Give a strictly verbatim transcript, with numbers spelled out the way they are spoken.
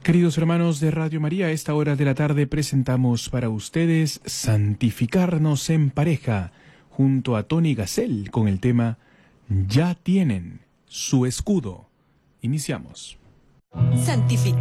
Queridos hermanos de Radio María, a esta hora de la tarde presentamos para ustedes Santificarnos en Pareja, junto a Tony Gassel, con el tema Ya tienen su escudo. Iniciamos. Santificar.